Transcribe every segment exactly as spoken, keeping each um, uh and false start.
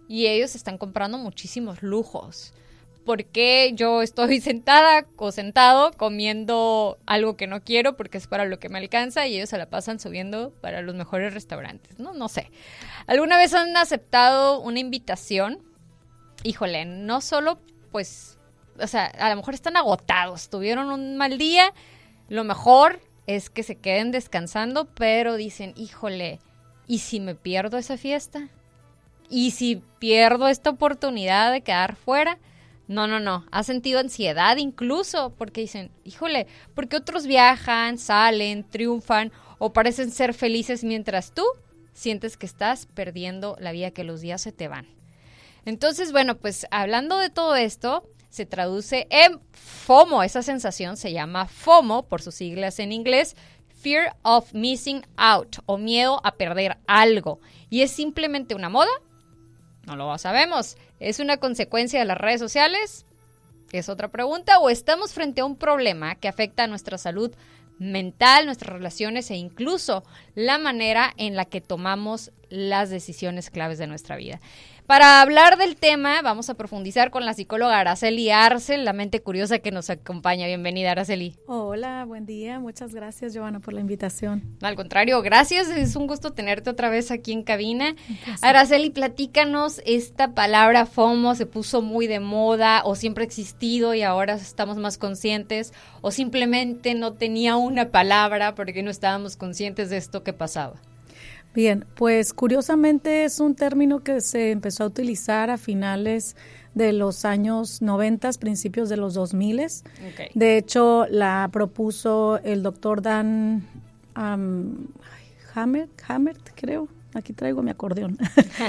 y ellos están comprando muchísimos lujos. ¿Por qué yo estoy sentada o sentado comiendo algo que no quiero porque es para lo que me alcanza y ellos se la pasan subiendo para los mejores restaurantes? No, no sé. ¿Alguna vez han aceptado una invitación? Híjole, no solo, pues, o sea, a lo mejor están agotados, tuvieron un mal día, lo mejor es que se queden descansando, pero dicen, híjole, ¿y si me pierdo esa fiesta? ¿Y si pierdo esta oportunidad de quedar fuera? No, no, no. ¿Has sentido ansiedad incluso? Porque dicen, híjole, porque otros viajan, salen, triunfan o parecen ser felices mientras tú sientes que estás perdiendo la vida, que los días se te van. Entonces, bueno, pues hablando de todo esto, se traduce en FOMO. Esa sensación se llama FOMO, por sus siglas en inglés, Fear of Missing Out, o miedo a perder algo. ¿Y es simplemente una moda? No lo sabemos. ¿Es una consecuencia de las redes sociales? Es otra pregunta. ¿O estamos frente a un problema que afecta a nuestra salud mental, nuestras relaciones e incluso la manera en la que tomamos las decisiones claves de nuestra vida? Para hablar del tema, vamos a profundizar con la psicóloga Araceli Arcel, la mente curiosa que nos acompaña. Bienvenida, Araceli. Hola, buen día. Muchas gracias, Giovanna, por la invitación. Al contrario, gracias. Es un gusto tenerte otra vez aquí en cabina. Araceli, platícanos, esta palabra FOMO se puso muy de moda o siempre ha existido y ahora estamos más conscientes, o simplemente no tenía una palabra porque no estábamos conscientes de esto que pasaba. Bien, pues curiosamente es un término que se empezó a utilizar a finales de los años noventa, principios de los dos mil. Okay. De hecho, la propuso el doctor Dan um, Hammert, Hammert, creo. Aquí traigo mi acordeón.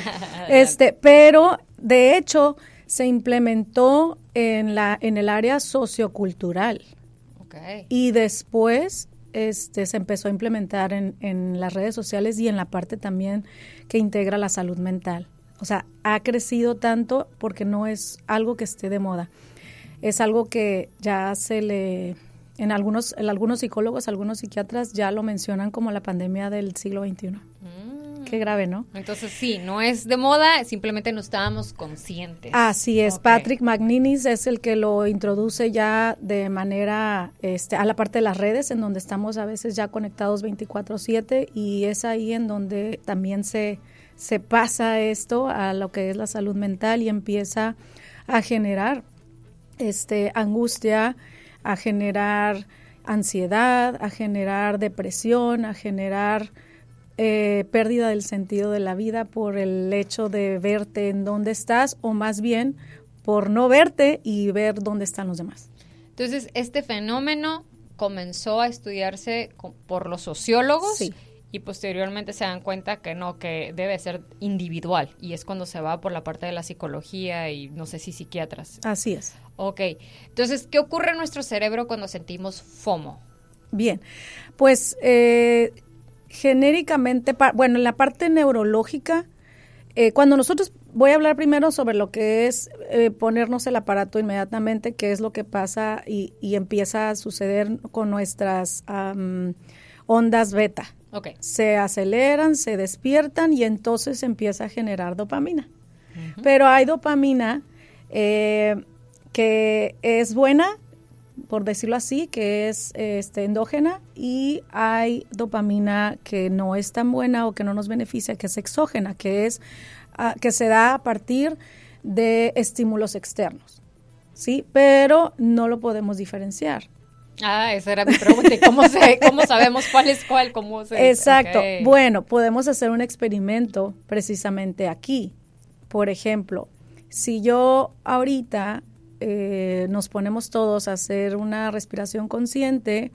este, pero de hecho se implementó en la en el área sociocultural. Okay. Y después Este, se empezó a implementar en, en las redes sociales y en la parte también que integra la salud mental. O sea, ha crecido tanto porque no es algo que esté de moda. Es algo que ya se le, en algunos, en algunos psicólogos, algunos psiquiatras ya lo mencionan como la pandemia del siglo veintiuno. Mm. Qué grave, ¿no? Entonces sí, no es de moda, simplemente no estábamos conscientes. Así es, okay. Patrick McNinis es el que lo introduce ya de manera este, a la parte de las redes, en donde estamos a veces ya conectados veinticuatro siete, y es ahí en donde también se, se pasa esto a lo que es la salud mental y empieza a generar este, angustia, a generar ansiedad, a generar depresión, a generar Eh, pérdida del sentido de la vida por el hecho de verte en dónde estás, o más bien por no verte y ver dónde están los demás. Entonces, este fenómeno comenzó a estudiarse por los sociólogos, sí, y posteriormente se dan cuenta que no, que debe ser individual, y es cuando se va por la parte de la psicología y no sé si psiquiatras. Así es. Ok, entonces, ¿qué ocurre en nuestro cerebro cuando sentimos FOMO? Bien, pues eh, genéricamente, pa- bueno, en la parte neurológica, eh, cuando nosotros, voy a hablar primero sobre lo que es eh, ponernos el aparato inmediatamente, qué es lo que pasa y, y empieza a suceder con nuestras um, ondas beta. Okay. Se aceleran, se despiertan y entonces empieza a generar dopamina. Uh-huh. Pero hay dopamina eh, que es buena, por decirlo así, que es este, endógena, y hay dopamina que no es tan buena o que no nos beneficia, que es exógena, que es uh, que se da a partir de estímulos externos, ¿sí? Pero no lo podemos diferenciar. Ah, esa era mi pregunta. ¿Cómo, se, cómo sabemos cuál es cuál? ¿Cómo se, Exacto. Okay. Bueno, podemos hacer un experimento precisamente aquí. Por ejemplo, si yo ahorita eh, nos ponemos todos a hacer una respiración consciente,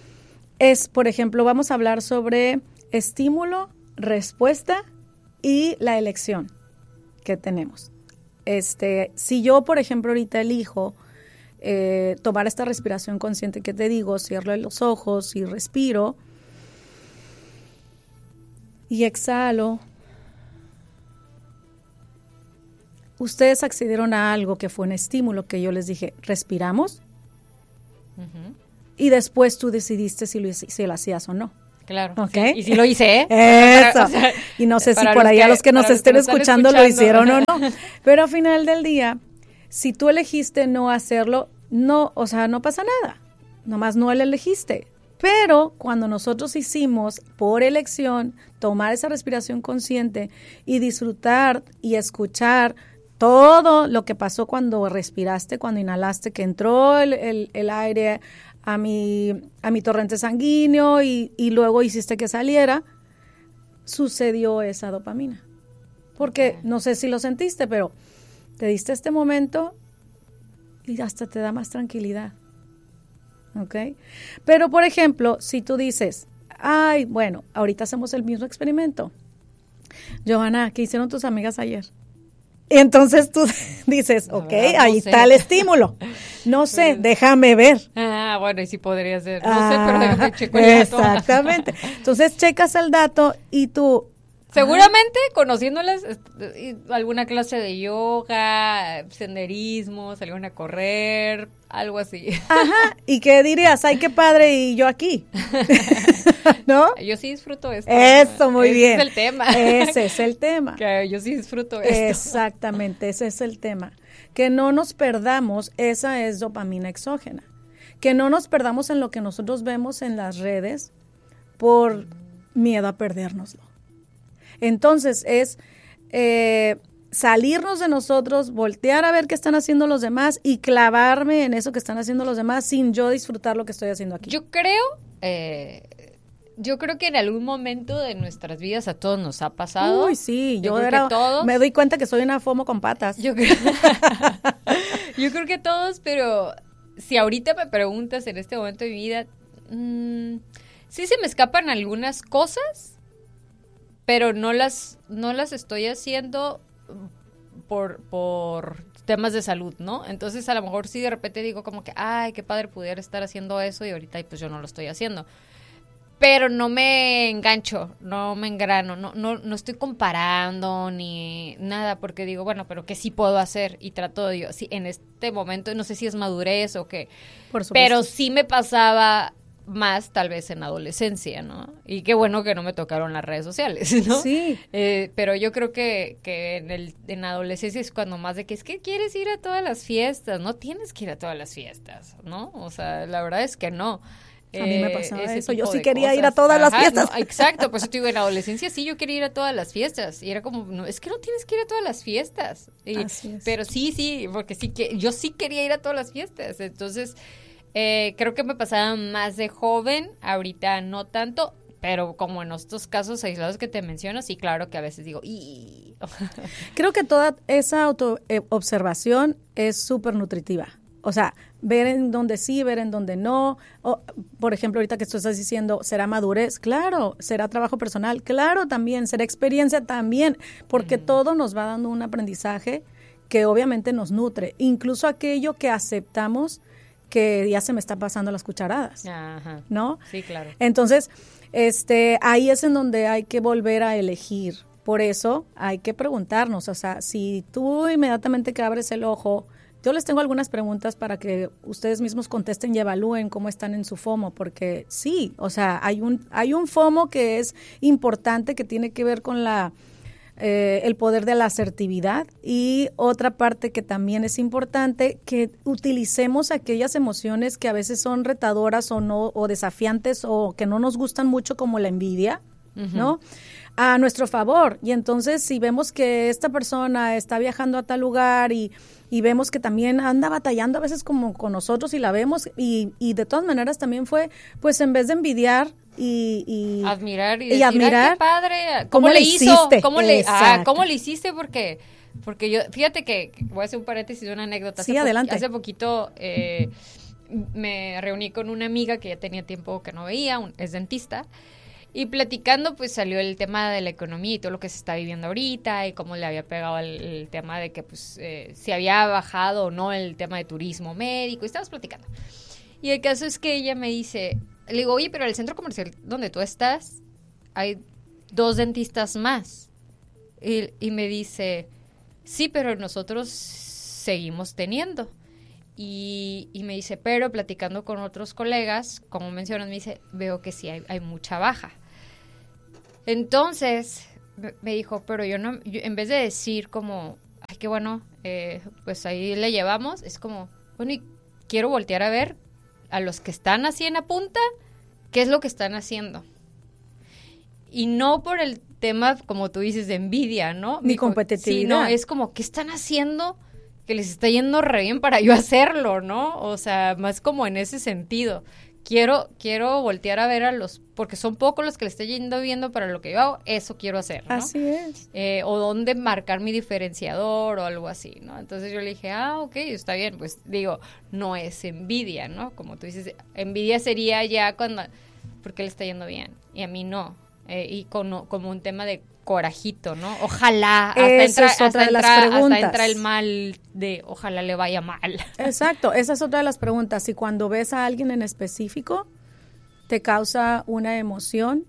es, por ejemplo, vamos a hablar sobre estímulo, respuesta y la elección que tenemos. Este, si yo, por ejemplo, ahorita elijo Eh, tomar esta respiración consciente que te digo, cierro los ojos y respiro y exhalo. Ustedes accedieron a algo que fue un estímulo que yo les dije, respiramos, uh-huh, y después tú decidiste si lo, si lo hacías o no. Claro. ¿Okay? Sí. Y sí lo hice, ¿eh? Eso. Para, o sea, y no sé si por ahí a los que nos estén escuchando, escuchando lo hicieron o no. Pero al final del día, si tú elegiste no hacerlo, no, o sea, no pasa nada. Nomás no lo elegiste. Pero cuando nosotros hicimos por elección tomar esa respiración consciente y disfrutar y escuchar todo lo que pasó cuando respiraste, cuando inhalaste, que entró el, el, el aire a mi, a mi torrente sanguíneo y, y luego hiciste que saliera, sucedió esa dopamina. Porque okay. no sé si lo sentiste, pero te diste este momento y hasta te da más tranquilidad. ¿Ok? Pero, por ejemplo, si tú dices, ay, bueno, ahorita hacemos el mismo experimento. Johanna, ¿qué hicieron tus amigas ayer? Y entonces tú dices, ok, no, no ahí sé. Está el estímulo. No sé, pues, déjame ver. Ah, bueno, y sí podría ser. No ah, sé, pero déjame checar. Exactamente. Entonces checas el dato y tú... Seguramente, ah. conociéndolas, alguna clase de yoga, senderismo, salieron a correr, algo así. Ajá, ¿y qué dirías? Ay, qué padre, y yo aquí. ¿No? Yo sí disfruto esto. Eso, muy ese bien. Ese es el tema. Ese es el tema. Que yo sí disfruto esto. Exactamente, ese es el tema. Que no nos perdamos, esa es dopamina exógena. Que no nos perdamos en lo que nosotros vemos en las redes por miedo a perdérnoslo. Entonces es eh, salirnos de nosotros, voltear a ver qué están haciendo los demás y clavarme en eso que están haciendo los demás sin yo disfrutar lo que estoy haciendo aquí. Yo creo, eh, yo creo que en algún momento de nuestras vidas a todos nos ha pasado. Uy, sí, yo, yo creo era, que todos, me doy cuenta que soy una FOMO con patas. Yo creo, yo creo que todos, pero si ahorita me preguntas en este momento de mi vida, mmm, sí se me escapan algunas cosas, pero no las no las estoy haciendo por por temas de salud, ¿no? Entonces a lo mejor sí de repente digo como que, ay, qué padre pudiera estar haciendo eso y ahorita pues yo no lo estoy haciendo. Pero no me engancho, no me engrano, no no no estoy comparando ni nada porque digo, bueno, pero ¿qué sí puedo hacer? Y trato de yo, sí, en este momento, no sé si es madurez o qué, por supuesto. Pero sí me pasaba más tal vez en adolescencia, ¿no? Y qué bueno que no me tocaron las redes sociales, ¿no? Sí. Eh, pero yo creo que, que en, el, en adolescencia es cuando más de que es que quieres ir a todas las fiestas, no tienes que ir a todas las fiestas, ¿no? O sea, la verdad es que no. A mí me pasaba eh, eso, yo sí quería cosas. ir a todas Ajá, las fiestas. No, exacto, por eso te digo, en la adolescencia sí yo quería ir a todas las fiestas. Y era como, no, es que no tienes que ir a todas las fiestas. Y, Así es. Pero sí, sí, porque sí que yo sí quería ir a todas las fiestas. Entonces... Eh, creo que me pasaba más de joven, ahorita no tanto, pero como en estos casos aislados que te menciono, sí, claro que a veces digo, ¡y! Creo que toda esa autoobservación es súper nutritiva. O sea, ver en donde sí, ver en donde no. O, por ejemplo, ahorita que tú estás diciendo, ¿será madurez? Claro. ¿Será trabajo personal? Claro, también. ¿Será experiencia? También. Porque mm. todo nos va dando un aprendizaje que obviamente nos nutre. Incluso aquello que aceptamos que ya se me está pasando las cucharadas, Ajá. ¿no? Sí, claro. Entonces, este, ahí es en donde hay que volver a elegir. Por eso hay que preguntarnos, o sea, si tú inmediatamente que abres el ojo, yo les tengo algunas preguntas para que ustedes mismos contesten y evalúen cómo están en su FOMO, porque sí, o sea, hay un, hay un FOMO que es importante, que tiene que ver con la Eh, el poder de la asertividad, y otra parte que también es importante, que utilicemos aquellas emociones que a veces son retadoras o no, o desafiantes o que no nos gustan mucho, como la envidia, uh-huh. ¿no? A nuestro favor. Y entonces si vemos que esta persona está viajando a tal lugar y, y vemos que también anda batallando a veces como con nosotros y la vemos y, y de todas maneras también fue, pues en vez de envidiar Y, y admirar y, y decir, admirar qué padre, ¿cómo, cómo le hiciste? hizo? ¿Cómo le, ah, ¿Cómo le hiciste? Porque, porque yo, fíjate que, voy a hacer un paréntesis de una anécdota. Sí, hace adelante. Po- hace poquito eh, me reuní con una amiga que ya tenía tiempo que no veía, un, es dentista, y platicando pues salió el tema de la economía y todo lo que se está viviendo ahorita y cómo le había pegado el, el tema de que pues eh, si había bajado o no el tema de turismo médico, y estábamos platicando. Y el caso es que ella me dice... Le digo, oye, pero en el centro comercial donde tú estás hay dos dentistas más. Y, y me dice, sí, pero nosotros seguimos teniendo. y, y me dice, pero platicando con otros colegas, como mencionas, me dice, veo que sí hay, hay mucha baja. Entonces, me dijo, pero yo no, yo, en vez de decir como, ay, qué bueno, eh, pues ahí le llevamos, es como, bueno, y quiero voltear a ver a los que están así en la punta, qué es lo que están haciendo. Y no por el tema, como tú dices, de envidia, ¿no? Ni competitividad. Sí, no, es como, ¿qué están haciendo que les está yendo re bien para yo hacerlo, ¿no? O sea, más como en ese sentido. Quiero, quiero voltear a ver a los, porque son pocos los que le estoy yendo viendo para lo que yo hago, eso quiero hacer, ¿no? Así es. Eh, o dónde marcar mi diferenciador o algo así, ¿no? Entonces yo le dije, ah, ok, está bien, pues digo, no es envidia, ¿no? Como tú dices, envidia sería ya cuando, porque le está yendo bien y a mí no. Eh, y con, como un tema de corajito, ¿no? Ojalá, hasta, entra, es otra hasta, de entra, las preguntas. hasta entra el mal de ojalá le vaya mal. Exacto, esa es otra de las preguntas. Si cuando ves a alguien en específico te causa una emoción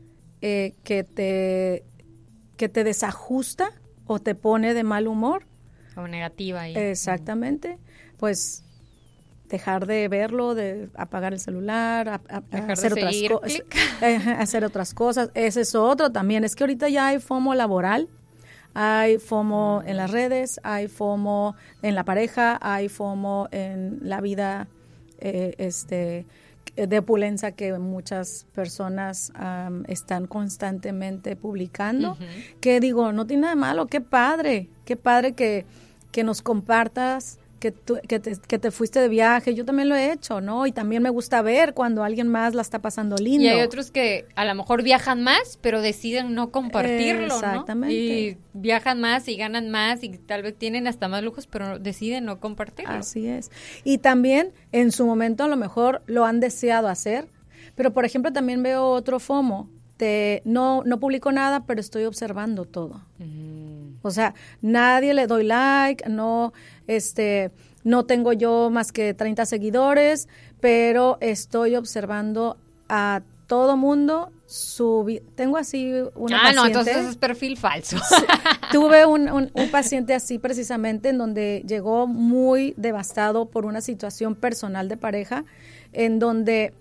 eh, que te que te desajusta o te pone de mal humor. O negativa. Ahí. Exactamente, mm. pues dejar de verlo, de apagar el celular, a, a, a hacer, otras co- hacer otras cosas. Ese es otro también. Es que ahorita ya hay FOMO laboral, hay FOMO en las redes, hay FOMO en la pareja, hay FOMO en la vida eh, este, de opulencia que muchas personas um, están constantemente publicando. Uh-huh. Que digo, no tiene nada de malo, qué padre, qué padre que, que nos compartas Que, tú, que, te, que te fuiste de viaje, yo también lo he hecho, ¿no? Y también me gusta ver cuando alguien más la está pasando lindo. Y hay otros que a lo mejor viajan más, pero deciden no compartirlo, eh, exactamente. ¿no? Y viajan más y ganan más y tal vez tienen hasta más lujos, pero deciden no compartirlo. Así es. Y también en su momento a lo mejor lo han deseado hacer, pero por ejemplo también veo otro FOMO, de no, no publico nada, pero estoy observando todo. Mm. O sea, nadie le doy like, no... Este, no tengo yo más que treinta seguidores, pero estoy observando a todo mundo. Su, tengo así una ah, paciente. Ah, no, entonces es perfil falso. Tuve un, un, un paciente así precisamente en donde llegó muy devastado por una situación personal de pareja, en donde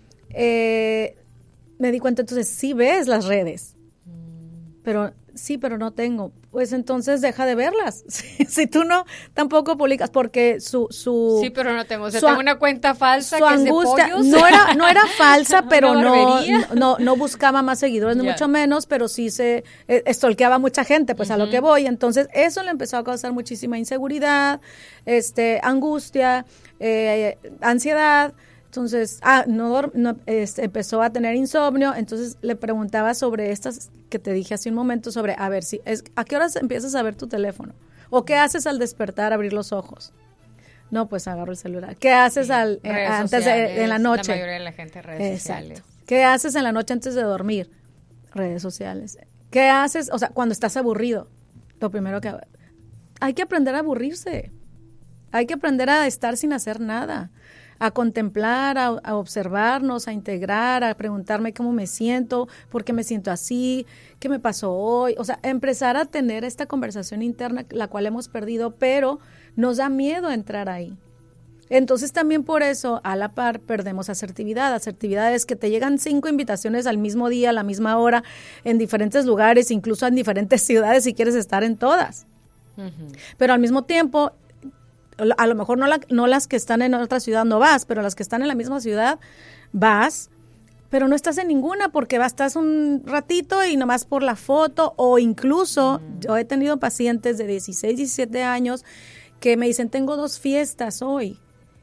eh, me di cuenta, entonces sí ves las redes, mm. pero sí, pero no tengo. Pues entonces deja de verlas. Si, si tú no tampoco publicas, porque su su sí, pero no tengo. O sea, su, tengo una cuenta falsa su que angustia, es de pollos. No era no era falsa, pero no, no no buscaba más seguidores ni yeah. mucho menos, pero sí se eh, stalkeaba mucha gente, pues uh-huh. a lo que voy. Entonces eso le empezó a causar muchísima inseguridad, este, angustia, eh, ansiedad. Entonces, ah, no, no este, empezó a tener insomnio, entonces le preguntaba sobre estas que te dije hace un momento, sobre, a ver, si es, ¿a qué horas empiezas a ver tu teléfono? ¿O qué haces al despertar, abrir los ojos? No, pues agarro el celular. ¿Qué haces sí, al eh, antes sociales, de en la noche? La mayoría de la gente redes Exacto. sociales. ¿Qué haces en la noche antes de dormir? Redes sociales. ¿Qué haces, o sea, cuando estás aburrido? Lo primero que hay que aprender a aburrirse. Hay que aprender a estar sin hacer nada. A contemplar, a, a observarnos, a integrar, a preguntarme cómo me siento, por qué me siento así, qué me pasó hoy. O sea, empezar a tener esta conversación interna, la cual hemos perdido, pero nos da miedo entrar ahí. Entonces también por eso, a la par, perdemos asertividad. Asertividad es que te llegan cinco invitaciones al mismo día, a la misma hora, en diferentes lugares, incluso en diferentes ciudades si quieres estar en todas. Uh-huh. Pero al mismo tiempo... A lo mejor no, la, no las que están en otra ciudad no vas, pero las que están en la misma ciudad vas, pero no estás en ninguna porque vas, estás un ratito y nomás por la foto, o incluso mm. yo he tenido pacientes de dieciséis, diecisiete años que me dicen, tengo dos fiestas hoy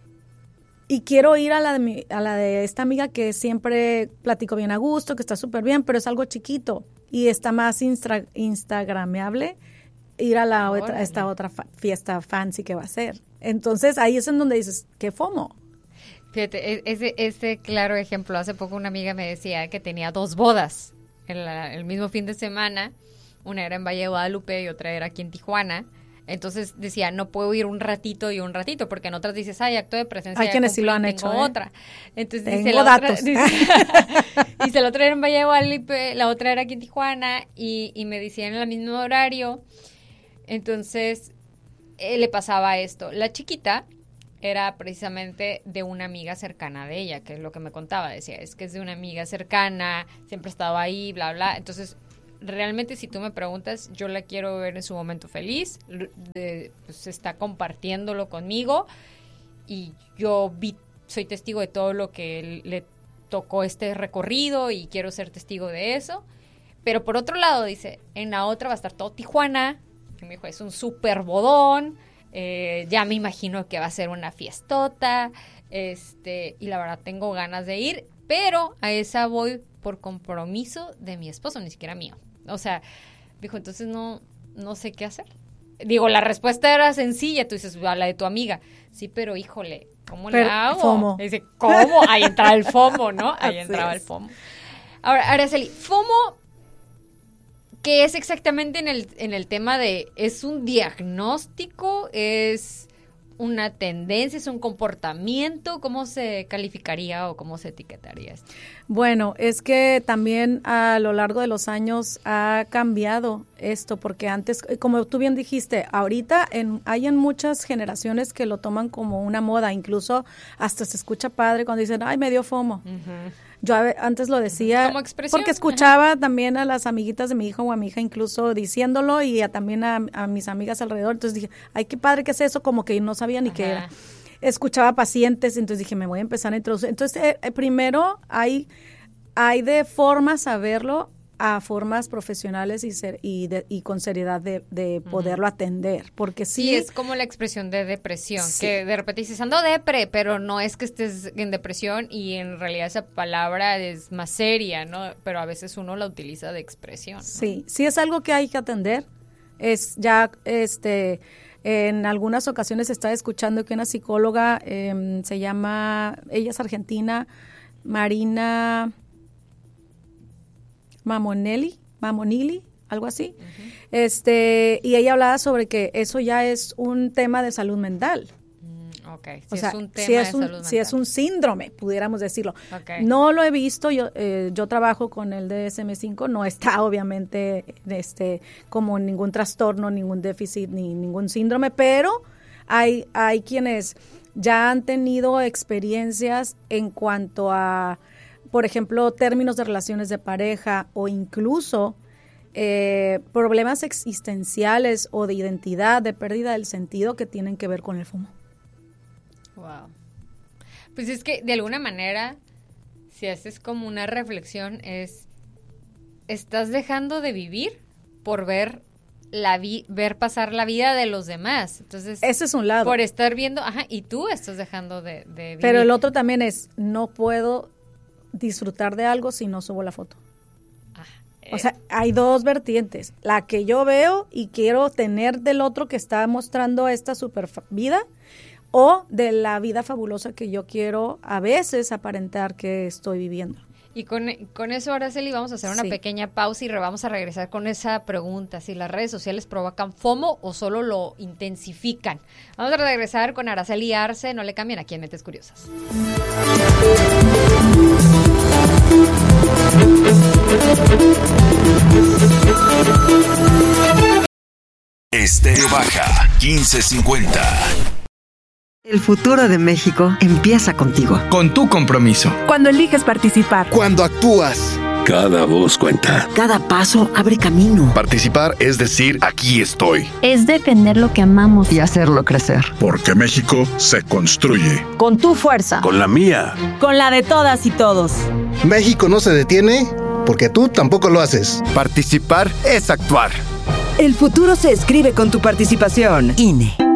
y quiero ir a la de, mi, a la de esta amiga que siempre platico bien a gusto, que está súper bien, pero es algo chiquito y está más instra, instagrameable ir a la otra, esta otra fa- fiesta fancy que va a ser. Entonces ahí es en donde dices, ¿qué FOMO? Fíjate, ese, ese claro ejemplo, hace poco una amiga me decía que tenía dos bodas en la, el mismo fin de semana, una era en Valle de Guadalupe y otra era aquí en Tijuana. Entonces decía, no puedo ir un ratito y un ratito, porque en otras dices, ay, acto de presencia. Hay quienes sí lo han tengo hecho, otra. ¿eh? Entonces tengo dice la datos. otra, dice, dice, la otra era en Valle de Guadalupe, la otra era aquí en Tijuana, y, y me decían en el mismo horario. Entonces, eh, le pasaba esto. La chiquita era precisamente de una amiga cercana de ella, que es lo que me contaba. Decía, es que es de una amiga cercana, siempre estaba ahí, bla, bla. Entonces, realmente si tú me preguntas, yo la quiero ver en su momento feliz, de, pues está compartiéndolo conmigo y yo vi, soy testigo de todo lo que le tocó este recorrido y quiero ser testigo de eso. Pero por otro lado, dice, en la otra va a estar todo Tijuana, y me dijo, es un súper bodón. Eh, ya me imagino que va a ser una fiestota, este, y la verdad tengo ganas de ir, pero a esa voy por compromiso de mi esposo, ni siquiera mío. O sea, dijo, entonces no, no sé qué hacer. Digo, la respuesta era sencilla, tú dices, a la de tu amiga. Sí, pero híjole, ¿cómo pero, le hago? FOMO. Dice, ¿cómo? Ahí entraba el FOMO, ¿no? Ahí entraba el FOMO. Ahora, Araceli, FOMO, ¿qué es exactamente en el, en el tema de, es un diagnóstico, es una tendencia, es un comportamiento? ¿Cómo se calificaría o cómo se etiquetaría esto? Bueno, es que también a lo largo de los años ha cambiado esto, porque antes, como tú bien dijiste, ahorita en, hay en muchas generaciones que lo toman como una moda, incluso hasta se escucha padre cuando dicen, ay, me dio FOMO. Uh-huh. Yo antes lo decía como expresión, porque escuchaba ajá. también a las amiguitas de mi hijo o a mi hija incluso diciéndolo y a, también a, a mis amigas alrededor. Entonces dije, ay, qué padre que es eso, como que no sabía ni ajá. qué era. Escuchaba pacientes, entonces dije, me voy a empezar a introducir. Entonces, eh, primero hay, hay de formas a verlo a formas profesionales y ser, y, de, y con seriedad de, de poderlo uh-huh. atender, porque sí, sí es como la expresión de depresión, sí. que de repente dices ando depre, pero no es que estés en depresión y en realidad esa palabra es más seria, ¿no? Pero a veces uno la utiliza de expresión, ¿no? Sí, sí es algo que hay que atender. Es ya este en algunas ocasiones estaba escuchando que una psicóloga eh, se llama, ella es argentina, Marina Mamonelli, Mamonili, algo así. Uh-huh. Este, y ella hablaba sobre que eso ya es un tema de salud mental. Mm, okay. Si o es sea, un tema si es de un, salud mental. Si es un síndrome, pudiéramos decirlo. Okay. No lo he visto, yo eh, yo trabajo con el D S M cinco, no está obviamente este como ningún trastorno, ningún déficit, ni ningún síndrome, pero hay, hay quienes ya han tenido experiencias en cuanto a, por ejemplo, términos de relaciones de pareja o incluso eh, problemas existenciales o de identidad, de pérdida del sentido que tienen que ver con el FOMO. Wow. Pues es que de alguna manera, si haces como una reflexión, es, estás dejando de vivir por ver la vi- ver pasar la vida de los demás. Entonces, ese es un lado. Por estar viendo, ajá, y tú estás dejando de, de vivir. Pero el otro también es, no puedo disfrutar de algo si no subo la foto. Ah, eh. O sea, hay dos vertientes. La que yo veo y quiero tener del otro que está mostrando esta super vida, o de la vida fabulosa que yo quiero a veces aparentar que estoy viviendo. Y con, con eso, Araceli, vamos a hacer una sí. pequeña pausa y re, vamos a regresar con esa pregunta, si las redes sociales provocan FOMO o solo lo intensifican. Vamos a regresar con Araceli Arce, no le cambien aquí en Mentes Curiosas. Estéreo Baja, quince cincuenta. El futuro de México empieza contigo. Con tu compromiso. Cuando eliges participar. Cuando actúas. Cada voz cuenta. Cada paso abre camino. Participar es decir, aquí estoy. Es defender lo que amamos. Y hacerlo crecer. Porque México se construye. Con tu fuerza. Con la mía. Con la de todas y todos. México no se detiene porque tú tampoco lo haces. Participar es actuar. El futuro se escribe con tu participación. I N E.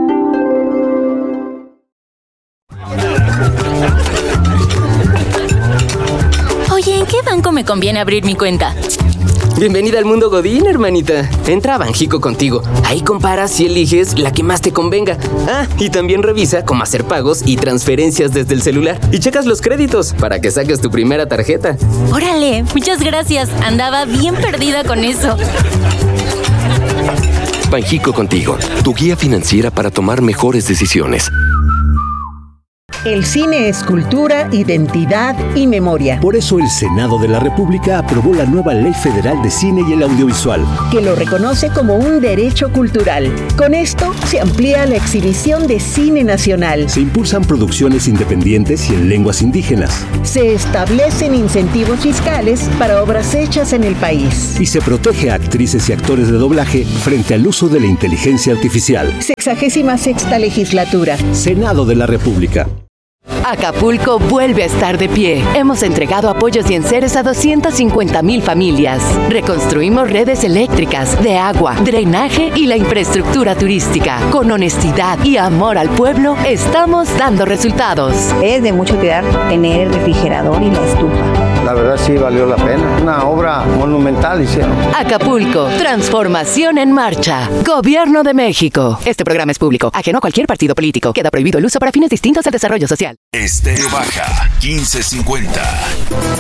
Oye, ¿en qué banco me conviene abrir mi cuenta? Bienvenida al mundo Godín, hermanita. Entra a Banjico Contigo. Ahí comparas y eliges la que más te convenga. Ah, y también revisa cómo hacer pagos y transferencias desde el celular. Y checas los créditos para que saques tu primera tarjeta. Órale, muchas gracias. Andaba bien perdida con eso. Banjico Contigo, tu guía financiera para tomar mejores decisiones. El cine es cultura, identidad y memoria. Por eso el Senado de la República aprobó la nueva Ley Federal de Cine y el Audiovisual, que lo reconoce como un derecho cultural. Con esto se amplía la exhibición de cine nacional. Se impulsan producciones independientes y en lenguas indígenas. Se establecen incentivos fiscales para obras hechas en el país. Y se protege a actrices y actores de doblaje frente al uso de la inteligencia artificial. Sexagésima sexta legislatura. Senado de la República. Acapulco vuelve a estar de pie. Hemos entregado apoyos y enseres a doscientas cincuenta mil familias. Reconstruimos redes eléctricas, de agua, drenaje y la infraestructura turística. Con honestidad y amor al pueblo, estamos dando resultados. Es de mucho cuidar tener el refrigerador y la estufa. La verdad sí valió la pena. Una obra monumental hicieron. Acapulco, transformación en marcha. Gobierno de México. Este programa es público, ajeno a cualquier partido político. Queda prohibido el uso para fines distintos al desarrollo social. Estéreo Baja, quince cincuenta.